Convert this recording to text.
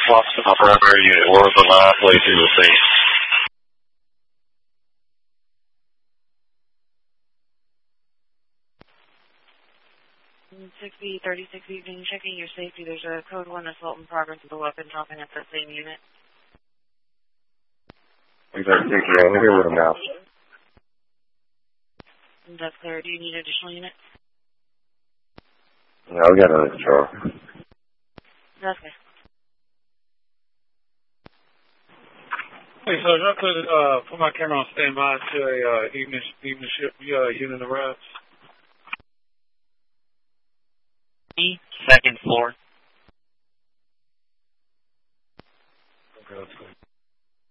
Swaps to the primary unit. We're the last place in the scene. 6036 evening, checking your safety. There's a code 1 assault in progress with a weapon dropping at that same unit. Exactly. I'm here with him now. That's clear. Do you need additional units? Yeah, we got another control. That's clear. Hey, so I could put my camera on standby to a evening shift unit arrives. Second floor. Okay, that's good.